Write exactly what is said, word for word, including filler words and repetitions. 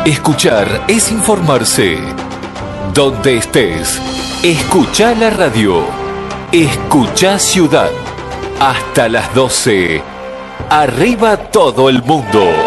Escuchar es informarse. Donde estés, escucha la radio. Escucha Ciudad. Hasta las doce. Arriba todo el mundo.